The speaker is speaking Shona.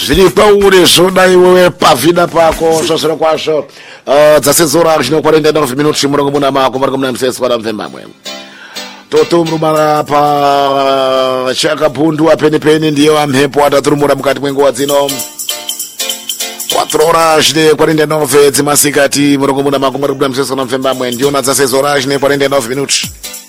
zviri pauri zvoda iwewe pavhida pako zvazviro kwazvo dzasezora zvino 49 minuti murongo muna mako mariko muna mseswa mvemamwe totumrumara pa chakabundu apeni ndiyo amhepo ataturumura mukati mwenguva dzino 4 horas zvine 49 dzemasikati murongo muna mako mariko muna mseswa mvemamwe ndiona dzasezora zvine 49 minuti